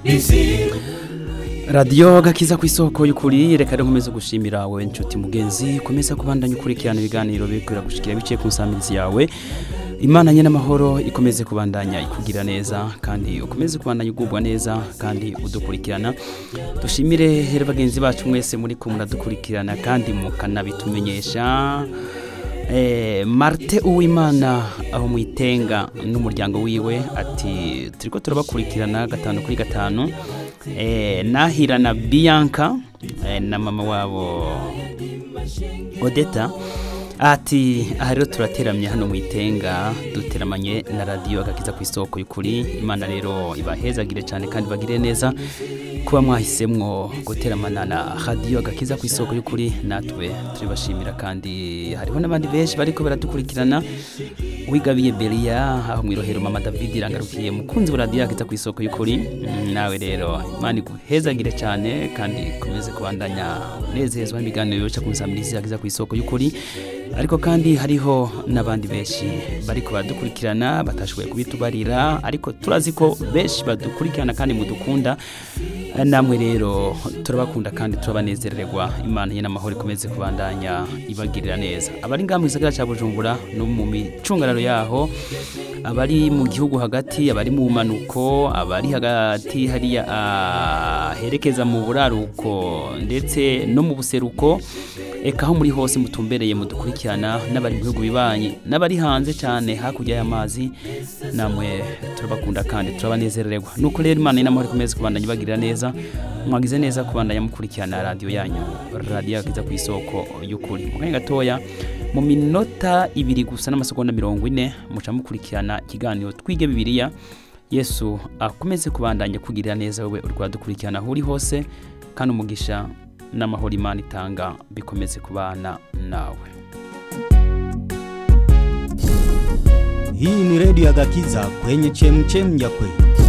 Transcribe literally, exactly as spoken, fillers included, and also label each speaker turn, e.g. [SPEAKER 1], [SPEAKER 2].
[SPEAKER 1] Radio gakiza ku isoko y'ukuri reka nkomeze gushimira wewe nshuti mugenzi komeza kubandanya ukurikirana ibiganiro bikura gushikira biciye ku nsamirizi yawe Imana nyene amahoro ikomeze kubandanya ikugira neza kandi ukomeze kubandanya ugubwa neza kandi udukurikirana dushimire here bagenzi bacu mwese muri ko muradukurikirana kandi mukanabitumenyesha eh Marte Uwimana aho mwitenga n'umuryango wiwe ati turiko turabakurikirana gatanu kuri gatanu eh Nahira na Bianca eh, na mama wabo Odeta ati ahari turateramye hano mwitenga duteramanye na radio agakiza ku isoko y'ukuri Imana rero ibahezagire cyane kandi bagire neza kuba mwahisemwo guteramana na radio agakiza ku isoko y'ukuri natwe turibashimira kandi hariho n'abandi benshi bariko baradukurikirana wigabiye Belia aho mwirohero mama David irangarukiye mukunzi wa radio agakiza ku isoko y'ukuri nawe rero Imana iguhezagire cyane kandi komeze kubandanya nezezwa ibiganiro byo kunsamiriza agakiza ku isoko y'ukuri ariko kandi hariho nabandi benshi bariko badukurikirana batashoboye kubitubarira ariko turazi ko benshi badukurikirana kandi mudukunda namwe rero turabakunda kandi turabanezererwa Imana yena amahoro ikomeze kubandanya ibagirira neza abari ngamwe gisagara ca Bujumbura no mu micungararo yaho abari mu gihugu hagati abari mu manuko abari hagati hariya herekeza mu buraruko ndetse no mu buseruko eka aho muri hose mutumbereye mudukurikirana n'abari mu bihugu bibanye n'abari hanze cyane hakurya y'amazi namwe turabakunda kandi turabanezererwa nuko rero Imana yena amahoro ikomeze kubandanya ibagirira neza mwagize neza kubandanya mukurikirana radio yanyu radio akiza ku isoko y'ukuri mukanya gatoya mu minota ibiri gusa n'amasegonda mirongo ine muca mukurikirana ikiganiro twige bibiliya Yesu akomeze kubandanya kugirira neza wewe urwa dukurikirana huri hose kandi umugisha n'amahoro Imana itanga bikomeze kubana nawe.
[SPEAKER 2] Hii ni radio ya Gakiza kwenye chemchem ya kweli.